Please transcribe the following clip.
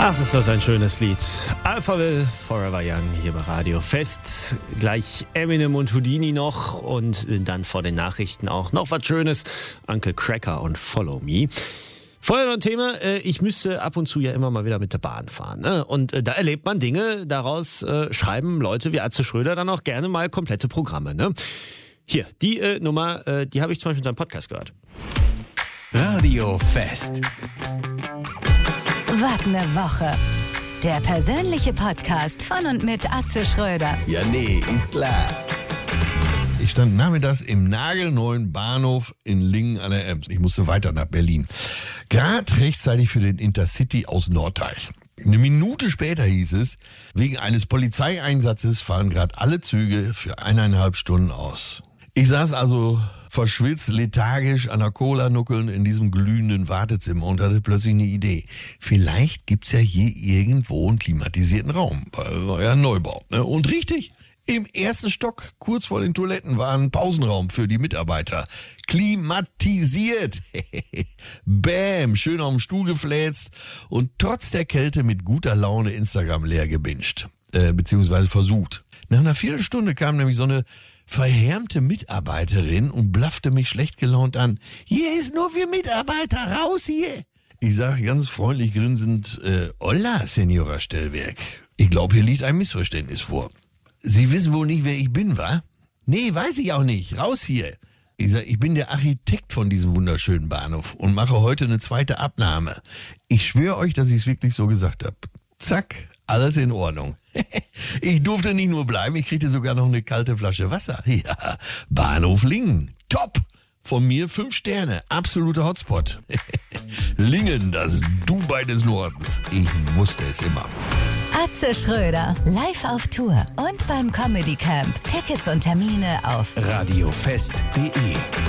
Ach, ist das ein schönes Lied. Alphaville, Forever Young, hier bei Radio Fest. Gleich Eminem und Houdini noch und dann vor den Nachrichten auch noch was Schönes. Uncle Cracker und Follow Me. Vorher noch ein Thema, ich müsste ab und zu ja immer mal wieder mit der Bahn fahren. Ne? Und da erlebt man Dinge, daraus schreiben Leute wie Atze Schröder dann auch gerne mal komplette Programme. Ne? Hier, die Nummer, die habe ich zum Beispiel in seinem Podcast gehört. Radio Fest. Was ne Woche. Der persönliche Podcast von und mit Atze Schröder. Ja, nee, ist klar. Ich stand nachmittags im nagelneuen Bahnhof in Lingen an der Ems. Ich musste weiter nach Berlin. Gerade rechtzeitig für den Intercity aus Norddeich. Eine Minute später hieß es, wegen eines Polizeieinsatzes fallen gerade alle Züge für 1,5 Stunden aus. Ich saß also verschwitzt, lethargisch an der Cola-Nuckeln in diesem glühenden Wartezimmer und hatte plötzlich eine Idee. Vielleicht gibt's ja hier irgendwo einen klimatisierten Raum, weil war ja ein Neubau. Ne? Und richtig, im ersten Stock, kurz vor den Toiletten, war ein Pausenraum für die Mitarbeiter. Klimatisiert. Bäm, schön auf dem Stuhl gefläzt und trotz der Kälte mit guter Laune Instagram leer gebinged. Beziehungsweise versucht. Nach einer Viertelstunde kam nämlich so eine verhärmte Mitarbeiterin und blaffte mich schlecht gelaunt an. Hier ist nur für Mitarbeiter, raus hier. Ich sage ganz freundlich grinsend, hola, Senora Stellwerk. Ich glaube, hier liegt ein Missverständnis vor. Sie wissen wohl nicht, wer ich bin, wa? Nee, weiß ich auch nicht. Raus hier. Ich sage, ich bin der Architekt von diesem wunderschönen Bahnhof und mache heute eine zweite Abnahme. Ich schwöre euch, dass ich es wirklich so gesagt habe. Zack, alles in Ordnung. Ich durfte nicht nur bleiben, ich kriegte sogar noch eine kalte Flasche Wasser. Ja, Bahnhof Lingen. Top. Von mir 5 Sterne. Absoluter Hotspot. Lingen, das Dubai des Nordens. Ich wusste es immer. Atze Schröder, live auf Tour und beim Comedy Camp. Tickets und Termine auf radiofest.de